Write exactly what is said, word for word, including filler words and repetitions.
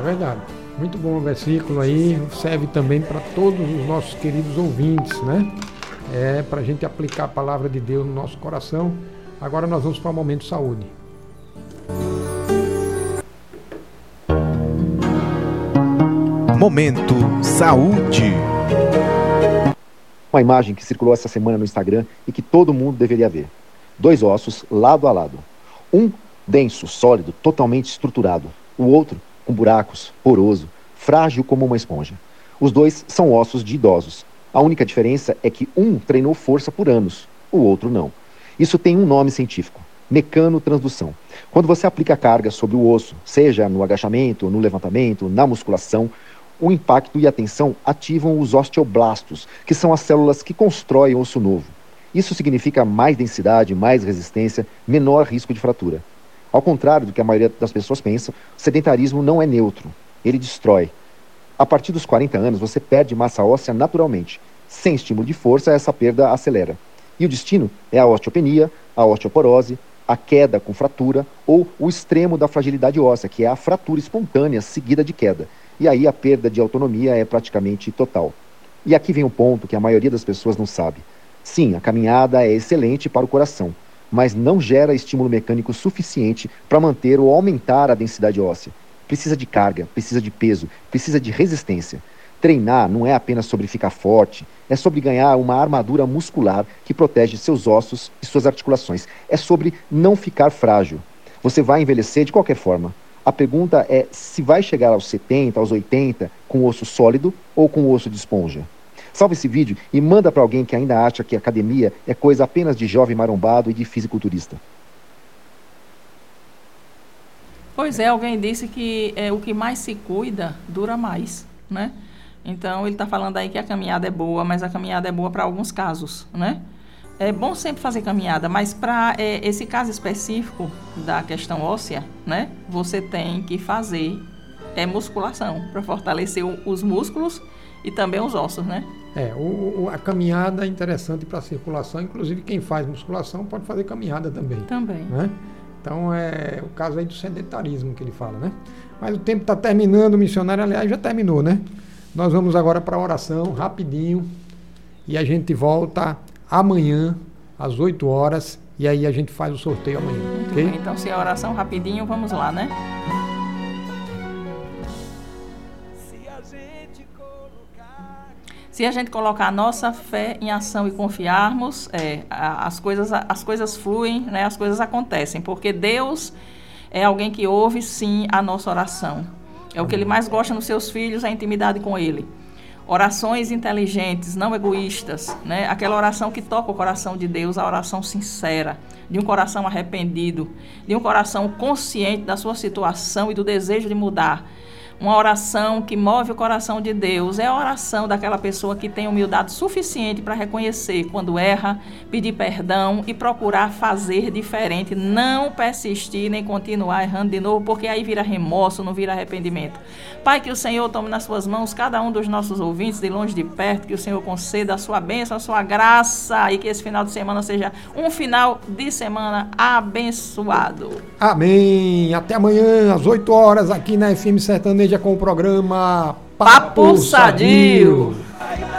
É verdade. Muito bom o versículo aí, serve também para todos os nossos queridos ouvintes, né? É para a gente aplicar a palavra de Deus no nosso coração. Agora nós vamos para o momento saúde. Momento Saúde. Uma imagem que circulou essa semana no Instagram e que todo mundo deveria ver. Dois ossos lado a lado. Um denso, sólido, totalmente estruturado. O outro com buracos, poroso, frágil como uma esponja. Os dois são ossos de idosos. A única diferença é que um treinou força por anos, o outro não. Isso tem um nome científico: mecanotransdução. Quando você aplica carga sobre o osso, seja no agachamento, no levantamento, na musculação, o impacto e a tensão ativam os osteoblastos, que são as células que constroem osso novo. Isso significa mais densidade, mais resistência, menor risco de fratura. Ao contrário do que a maioria das pessoas pensa, o sedentarismo não é neutro, ele destrói. A partir dos quarenta anos, você perde massa óssea naturalmente. Sem estímulo de força, essa perda acelera. E o destino é a osteopenia, a osteoporose, a queda com fratura ou o extremo da fragilidade óssea, que é a fratura espontânea seguida de queda. E aí a perda de autonomia é praticamente total. E aqui vem um ponto que a maioria das pessoas não sabe. Sim, a caminhada é excelente para o coração, mas não gera estímulo mecânico suficiente para manter ou aumentar a densidade óssea. Precisa de carga, precisa de peso, precisa de resistência. Treinar não é apenas sobre ficar forte, é sobre ganhar uma armadura muscular que protege seus ossos e suas articulações. É sobre não ficar frágil. Você vai envelhecer de qualquer forma. A pergunta é se vai chegar aos setenta, aos oitenta, com osso sólido ou com osso de esponja. Salva esse vídeo e manda para alguém que ainda acha que academia é coisa apenas de jovem marombado e de fisiculturista. Pois é, alguém disse que é, o que mais se cuida dura mais, né? Então, ele está falando aí que a caminhada é boa, mas a caminhada é boa para alguns casos, né? É bom sempre fazer caminhada, mas para é, esse caso específico da questão óssea, né? Você tem que fazer é, musculação para fortalecer o, os músculos e também os ossos, né? É, o, o, a caminhada é interessante para a circulação, inclusive quem faz musculação pode fazer caminhada também. Também. Né? Então é o caso aí do sedentarismo que ele fala, né? Mas o tempo está terminando, o missionário, aliás, já terminou, né? Nós vamos agora para a oração, rapidinho, e a gente volta amanhã, às oito horas, e aí a gente faz o sorteio amanhã. Muito Okay? bem, então se é a oração rapidinho, vamos lá, né? Se a gente colocar a nossa fé em ação e confiarmos, é, as, coisas, as coisas fluem, né, as coisas acontecem, porque Deus é alguém que ouve, sim, a nossa oração. É o que Ele mais gosta nos seus filhos, a intimidade com Ele. Orações inteligentes, não egoístas, né? Aquela oração que toca o coração de Deus, a oração sincera, de um coração arrependido, de um coração consciente da sua situação e do desejo de mudar. Uma oração que move o coração de Deus é a oração daquela pessoa que tem humildade suficiente para reconhecer quando erra, pedir perdão e procurar fazer diferente, não persistir nem continuar errando de novo, porque aí vira remorso, não vira arrependimento. Pai, que o Senhor tome nas suas mãos cada um dos nossos ouvintes, de longe de perto, que o Senhor conceda a sua bênção, a sua graça, e que esse final de semana seja um final de semana abençoado. Amém! Até amanhã, às oito horas, aqui na F M Sertaneja, com o programa Papo Sadio.